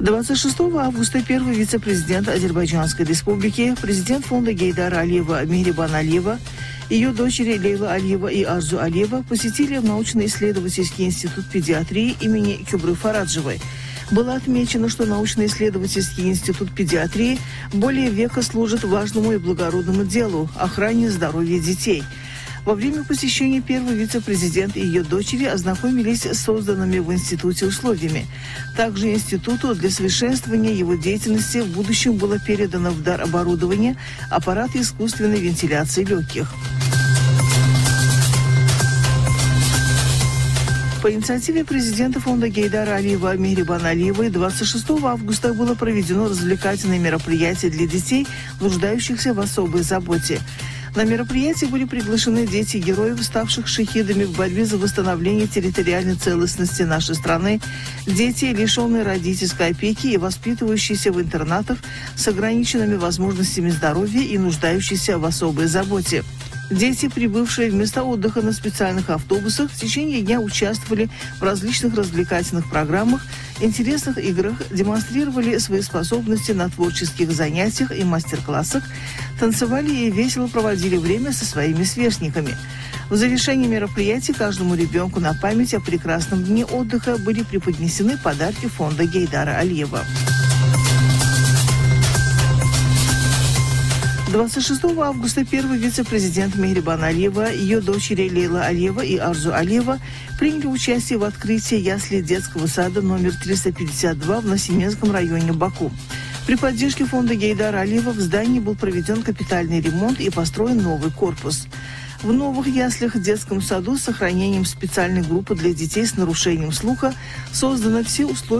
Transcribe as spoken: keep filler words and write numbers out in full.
двадцать шестого августа первый вице-президент Азербайджанской республики, президент фонда Гейдара Алиева Мехрибан Алиева, ее дочери Лейла Алиева и Арзу Алиева посетили научно-исследовательский институт педиатрии имени Кюбры Фараджевой. Было отмечено, что научно-исследовательский институт педиатрии более века служит важному и благородному делу – охране здоровья детей. Во время посещения первый вице-президент и ее дочери ознакомились с созданными в институте условиями. Также институту для совершенствования его деятельности в будущем было передано в дар оборудование аппарат искусственной вентиляции легких. По инициативе президента фонда Гейдара Алиева Мехрибан Алиевой двадцать шестого августа было проведено развлекательное мероприятие для детей, нуждающихся в особой заботе. На мероприятии были приглашены дети героев, ставших шахидами в борьбе за восстановление территориальной целостности нашей страны, дети, лишенные родительской опеки и воспитывающиеся в интернатах с ограниченными возможностями здоровья и нуждающиеся в особой заботе. Дети, прибывшие в места отдыха на специальных автобусах, в течение дня участвовали в различных развлекательных программах, интересных играх, демонстрировали свои способности на творческих занятиях и мастер-классах, танцевали и весело проводили время со своими сверстниками. В завершении мероприятия каждому ребенку на память о прекрасном дне отдыха были преподнесены подарки фонда Гейдара Алиева. двадцать шестого августа первый вице-президент Мехрибан Алиева, ее дочери Лейла Алиева и Арзу Алиева приняли участие в открытии ясли детского сада номер триста пятьдесят два в Насименском районе Баку. При поддержке фонда Гейдара Алиева в здании был проведен капитальный ремонт и построен новый корпус. В новых яслях в детском саду с сохранением специальной группы для детей с нарушением слуха созданы все условия